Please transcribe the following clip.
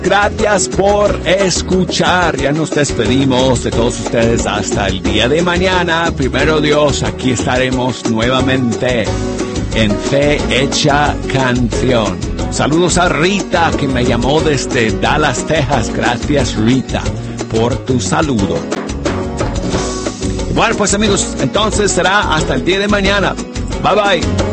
Gracias por escuchar. Ya nos despedimos de todos ustedes hasta el día de mañana. Primero Dios, aquí estaremos nuevamente en Fe Hecha Canción. Saludos a Rita, que me llamó desde Dallas, Texas. Gracias, Rita, por tu saludo. Bueno, pues amigos, entonces será hasta el día de mañana. Bye bye.